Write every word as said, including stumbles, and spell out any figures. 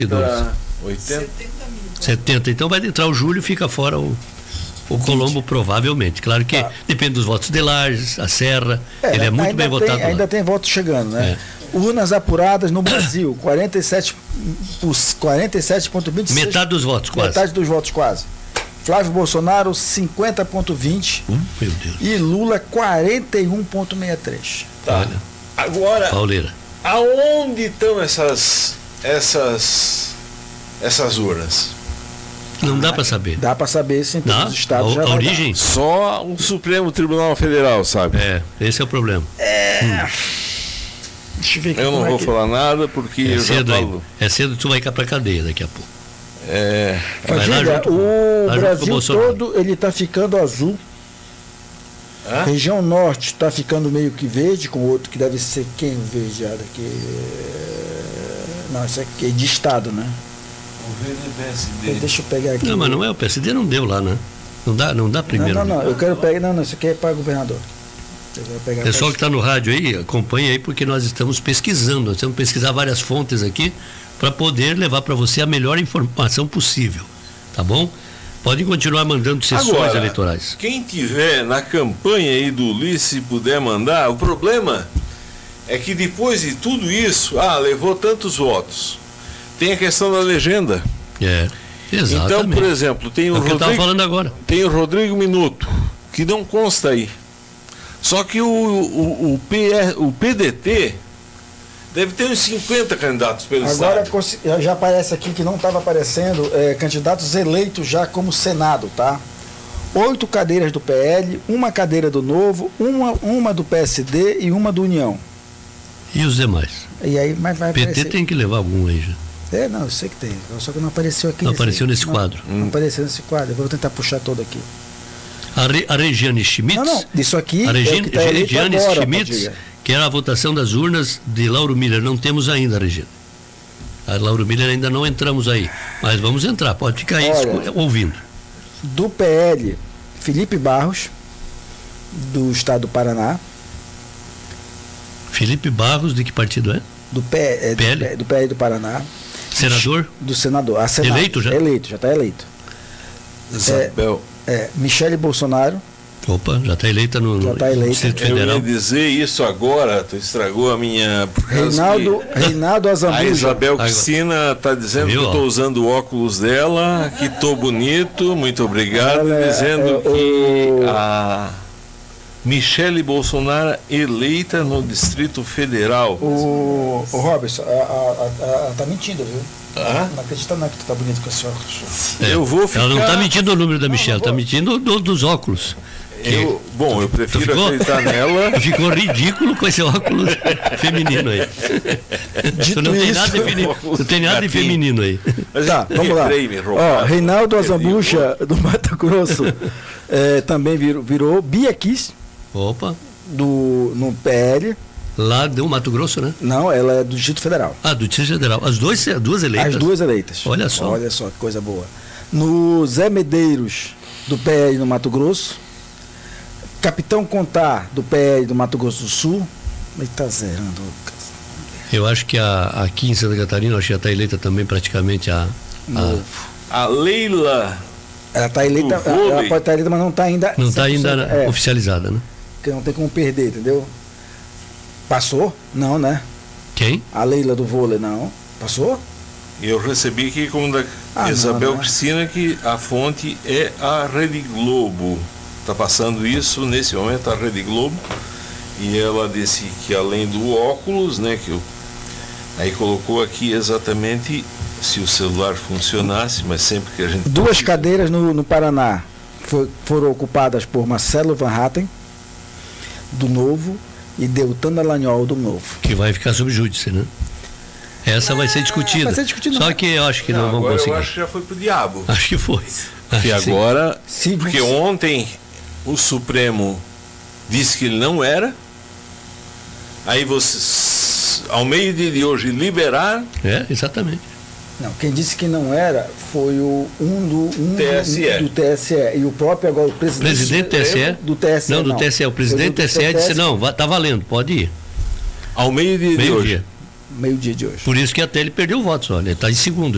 oitenta? setenta. Então vai entrar o Júlio, fica fora o, o Colombo, provavelmente. Claro que tá. Depende dos votos de Lages, a Serra. É, ele é muito bem tem, votado. Ainda lá. Tem votos chegando, né? É. Urnas apuradas no Brasil, quarenta e sete vírgula vinte e seis. Metade dos votos, quase. Metade dos votos, quase. Flávio Bolsonaro, cinquenta vírgula vinte. Hum, meu Deus. E Lula, quarenta e um vírgula sessenta e três. Tá. Olha. Agora, Pauleira. Aonde estão essas, essas, essas urnas? Não dá para saber. Dá para saber, sim, todos os estados. A, já a origem? Dar. Só o Supremo Tribunal Federal, sabe? É, esse é o problema. É. Hum. Deixa eu ver aqui. Eu não vou é que... falar nada porque é eu cedo já falo. É cedo que tu vai cá para cadeia daqui a pouco. É. Fadiga, o Brasil todo ele está ficando azul. Hã? Região norte está ficando meio que verde, com outro que deve ser quem verdeado aqui. Não, isso aqui é de estado, né? O verde é P S D. Deixa eu pegar aqui. Não, mas não é o P S D, não deu lá, né? Não dá, não dá primeiro. Não, não, não. Eu quero pegar. Não, não, isso aqui é para governador. O pessoal que está no rádio aí, acompanha aí, porque nós estamos pesquisando, nós temos que pesquisar várias fontes aqui para poder levar para você a melhor informação possível, tá bom? Podem continuar mandando sessões Agora, eleitorais. Quem tiver na campanha aí do Ulisses, se puder mandar, o problema é que depois de tudo isso, ah, levou tantos votos, tem a questão da legenda. É, exatamente. Então, por exemplo, tem o, é o Rodrigo, que eu estava falando agora. Tem o Rodrigo Minuto, que não consta aí. Só que o, o, o, P R, o P D T deve ter uns cinquenta candidatos pelo Agora estado. Já aparece aqui que não estava aparecendo é, candidatos eleitos já como Senado, tá? Oito cadeiras do P L, uma cadeira do Novo, uma, uma do P S D e uma do União. E os demais? E aí, mas vai o P T aparecer... tem que levar algum aí já. É, não, eu sei que tem. Só que não apareceu aqui. Não nesse, apareceu nesse não, quadro. Não hum. apareceu nesse quadro. Eu vou tentar puxar todo aqui. A, Re, a Regiane Schmitz. Não, não, isso aqui. A Regiane, é tá Regiane agora, Schmitz, que era a votação das urnas de Lauro Miller. Não temos ainda, Regiane. A Lauro Miller ainda não entramos aí. Mas vamos entrar, pode ficar aí Olha, ouvindo. Do P L, Felipe Barros, do estado do Paraná. Felipe Barros, de que partido é? Do, P, é, P L? Do, do P L do Paraná. Senador? Do senador. A Senado, eleito já? Eleito, já está eleito. Isabel. É, é, Michele Bolsonaro. Opa, já está eleita no, no tá eleita. Distrito Federal. Eu ia dizer isso agora, tu estragou a minha... Reinaldo, que... Reinaldo Azambuja. A Isabel Cristina está dizendo Viu, que estou usando o óculos dela, que estou bonito, muito obrigado, é, dizendo é, que o... a Michele Bolsonaro eleita no Distrito Federal. O, o Robson, está mentindo, viu? Ah? Não acredita não que tu tá bonito com esse óculos. É, eu vou ficar... Ela não está mentindo o número da Michelle, está mentindo do, dos óculos. Eu, bom, eu prefiro ficou, acreditar nela. Ficou ridículo com esse óculos feminino aí. Dito não, tem nada de feminino, não tem nada de feminino aí. Mas tá, vamos lá. Ó, Reinaldo Azambuja, do Mato Grosso, é, também virou, virou Bia Kiss. Opa. Do, no P L. Lá do Mato Grosso, né? Não, ela é do Distrito Federal. Ah, do Distrito Federal. As duas, as duas eleitas? As duas eleitas. Olha só. Olha só que coisa boa. No Zé Medeiros, do P L no Mato Grosso. Capitão Contar, do P L do Mato Grosso do Sul. Ele está zerando. Eu acho que a, aqui em Santa Catarina, acho que já está eleita também praticamente a... A, a Leila... Ela está eleita, ela pode estar eleita, mas não está ainda... Não está ainda é, oficializada, né? Porque não tem como perder, entendeu? Passou? Não, né? Quem? A Leila do vôlei, não. Passou? Eu recebi aqui como da ah, Isabel não, não. Cristina que a fonte é a Rede Globo. Está passando isso nesse momento, a Rede Globo. E ela disse que além do óculos, né, que eu, aí colocou aqui exatamente se o celular funcionasse, mas sempre que a gente... Duas pode... cadeiras no, no Paraná for, foram ocupadas por Marcelo Van Hatten, do Novo, e Deltan Dallagnol, do Novo. Que vai ficar sob júdice, né? Essa ah, vai ser discutida. Vai ser discutida. Só que eu acho que não, não vamos conseguir. Eu acho que já foi pro diabo. Acho que foi. E acho agora, sim. Porque sim. Ontem o Supremo disse que ele não era. Aí vocês, ao meio-dia de hoje, liberaram. É, exatamente. Não, quem disse que não era foi o um do, um T S E. Do, do T S E. E o próprio agora, o presidente, presidente do T S E? Do T S E. Não, do não. T S E. O presidente do T S E disse, não, está valendo, pode ir. Ao meio-dia meio de hoje. Dia. Meio-dia de hoje. Por isso que até ele perdeu votos, olha, ele está em segundo.